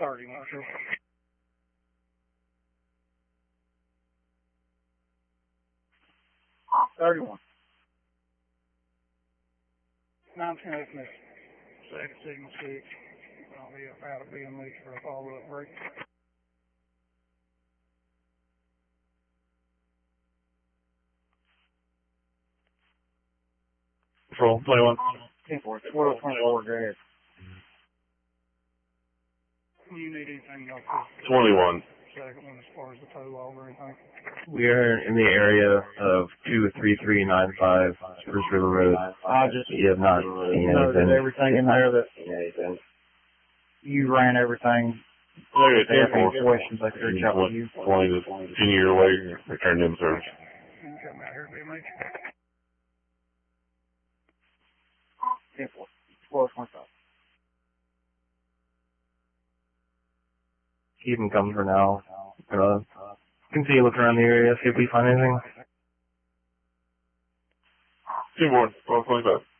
30, Marshall. $31. 910 Smith. Second signal 6. I'll be out of BME for a follow-up break. Control, 21. 10-4. 12-20 go ahead. You need anything else? 21. Second one as far as the tow log or anything? We are in the area of 23395 Spruce River Road. You have not seen anything. Everything in there that you ran everything. If they have any questions, I could reach out to you. 20 to 10 year away, returned in service. Come out here, BMH. 10-4. 12-25. Keep them coming for now. Continue to look around the area, see if we find anything. 2 more, 12-25.